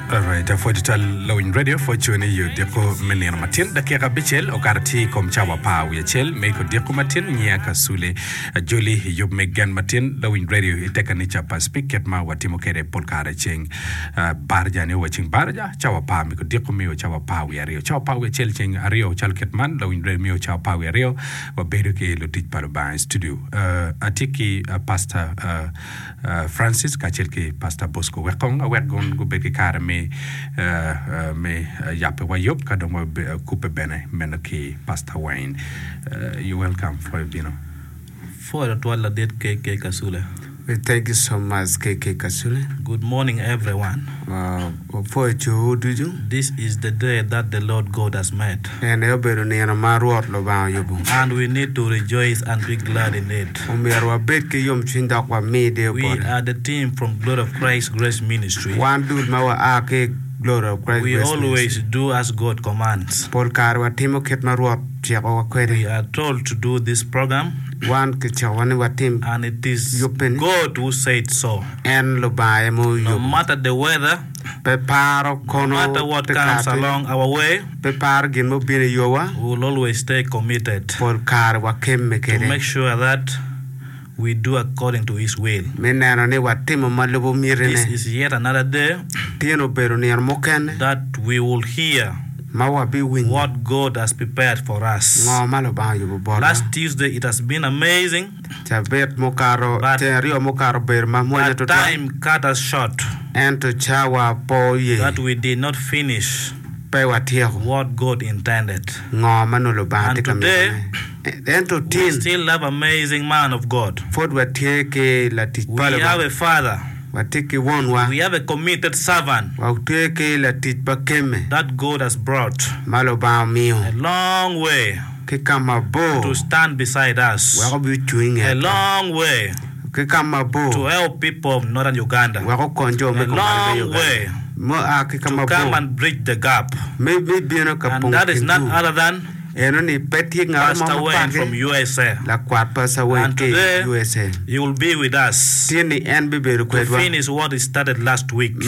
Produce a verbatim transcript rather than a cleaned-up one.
Alright, for digital Lowin Radio for Chuni, you deco Menian Martin, the Kera Bichel, Okarti, Com Chawa Pa, we chel, make a deco Martin, Niaka Sule, a Julie, you make Gan Martin, Lowin Radio, Itekanicha Pas Picket Ma, Watimokere, Polkara Ching, Barjani watching Barja, Chawa Pa, Miko deco me, Chawa Pa, we are Rio, Chawa Pa, we chel ching, Ario, Chalketman, Lowin Radio, Chawa Pa, we are Rio, or Beduke, Lutit Paraban Studio. Atiki, Pastor Francis, Kachelke, Pastor Bosco, Wekong, a Wekong, Gubeki Karame. Uh, me yape wa yop kadongo coupe bene menaki Pastor Wayne. Uh, you welcome for you know. For twala det K K Kasule. Thank you so much, K K Kasule. Good morning, everyone. Uh, for you, do you? This is the day that the Lord God has made. And And we need to rejoice and be glad in it. We are the team from Glory of Christ Grace Ministry. One dude, Glory of Christ. We always do as God commands. We are told to do this program. One and it is God who said so. No matter the weather, no matter what comes along our way, we will always stay committed to make sure that we do according to His will. This is yet another day that we will hear what God has prepared for us. Last Tuesday it has been amazing, but time cut us short that we did not finish what God intended. And today we still have amazing man of God. We have a father. We have a committed servant that God has brought a long way to stand beside us, a long way to help people of northern Uganda, a long way to come and bridge the gap. And that is not other than Pastor Wayne from U S A. And today, he will be with us to finish what he started last week.